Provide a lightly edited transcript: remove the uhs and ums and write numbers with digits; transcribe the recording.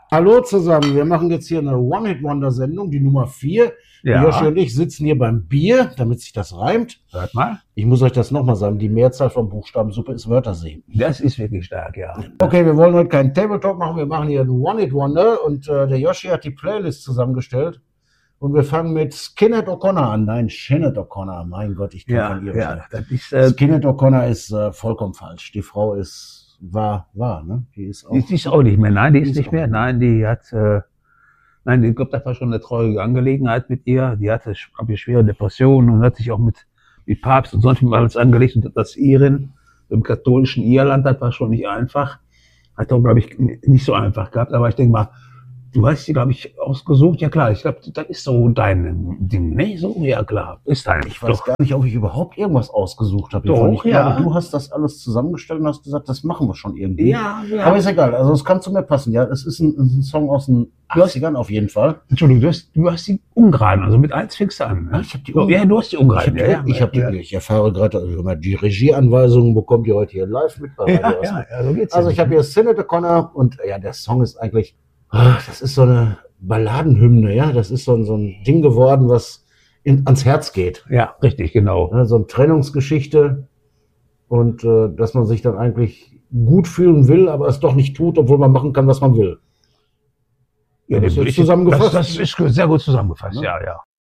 Hallo zusammen, wir machen jetzt hier eine One-Hit-Wonder-Sendung, die Nummer 4. Ja. Joshi und ich sitzen hier beim Bier, damit sich das reimt. Hört mal. Ich muss euch das nochmal sagen, die Mehrzahl von Buchstabensuppe ist Wörtersee. Das ist wirklich stark, ja. Okay, wir wollen heute keinen Tabletop machen, wir machen hier einen One-Hit-Wonder und der Joshi hat die Playlist zusammengestellt. Und wir fangen mit Sinéad O'Connor an. Nein, Sinéad O'Connor, mein Gott, ich kann von ihr Ja, das ist, Sinéad O'Connor ist vollkommen falsch. Die Frau war, ne? Die ist die ist auch nicht mehr. Nein, die ist nicht mehr. Nein, die hat, nein, ich glaube, das war schon eine traurige Angelegenheit mit ihr. Die hatte, glaube ich, schwere Depressionen und hat sich auch mit Papst und sonst alles angelegt. Und das Iren im katholischen Irland, das war schon nicht einfach. Hat auch, glaube ich, nicht so einfach gehabt. Aber ich denke mal, du hast sie, glaube ich, ausgesucht. Ja klar, ich glaube, das ist so dein Ding, ne? So, ja klar, ist dein. Ich weiß gar nicht, ob ich überhaupt irgendwas ausgesucht habe. Doch, Ich glaube, du hast das alles zusammengestellt und hast gesagt, das machen wir schon irgendwie. Ja. Aber ist egal, also es kann zu mir passen. Ja, es ist ein Song aus den 80ern auf jeden Fall. Entschuldigung, du hast die Ungarn, also mit 1 fix an. Ne? Ich habe die Ja, du hast die Ungarn. Ich erfahre gerade, also die Regieanweisungen bekommt ihr heute hier live mit bei Radio Osnabrück. So geht's. Also ich habe hier Sinéad O'Connor und ja, der Song ist eigentlich, das ist so eine Balladenhymne, ja, das ist so ein Ding geworden, was ans Herz geht. Ja, richtig, genau. Ja, so eine Trennungsgeschichte und dass man sich dann eigentlich gut fühlen will, aber es doch nicht tut, obwohl man machen kann, was man will. Ja, das ist zusammengefasst. Das ist sehr gut zusammengefasst, ja.